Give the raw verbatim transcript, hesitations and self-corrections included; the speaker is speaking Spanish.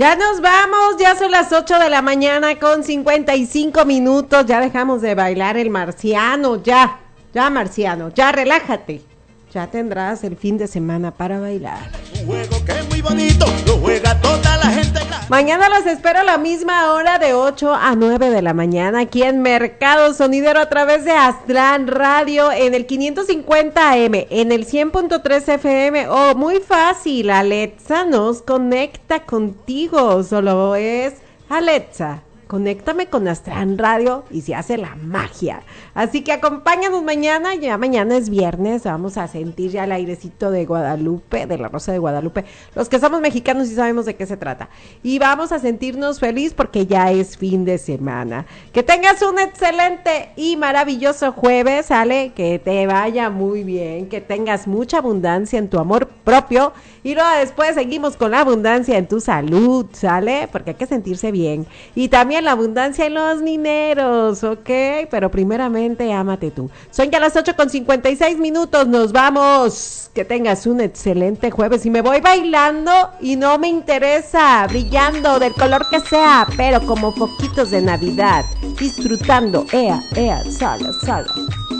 Ya nos vamos, ya son las ocho de la mañana con cincuenta y cinco minutos, ya dejamos de bailar el marciano, ya, ya marciano, ya relájate, ya tendrás el fin de semana para bailar. Un juego que es muy bonito, lo juega toda la gente. Mañana los espero a la misma hora de ocho a nueve de la mañana aquí en Mercado Sonidero a través de Aztlán Radio en el quinientos cincuenta A M, en el cien punto tres F M o oh, muy fácil, Alexa nos conecta contigo, solo es Alexa, conéctame con Aztlán Radio y se hace la magia. Así que acompáñanos mañana, ya mañana es viernes, vamos a sentir ya el airecito de Guadalupe, de la Rosa de Guadalupe. Los que somos mexicanos sí sabemos de qué se trata. Y vamos a sentirnos feliz porque ya es fin de semana. Que tengas un excelente y maravilloso jueves, ¿sale? Que te vaya muy bien, que tengas mucha abundancia en tu amor propio. Y luego después seguimos con la abundancia en tu salud, ¿sale? Porque hay que sentirse bien. Y también la abundancia en los dineros, ¿ok? Pero primeramente, ámate tú. Son ya las ocho con cincuenta y seis minutos, nos vamos. Que tengas un excelente jueves. Y me voy bailando y no me interesa, brillando del color que sea, pero como foquitos de Navidad, disfrutando, ea, ea, sala, sala.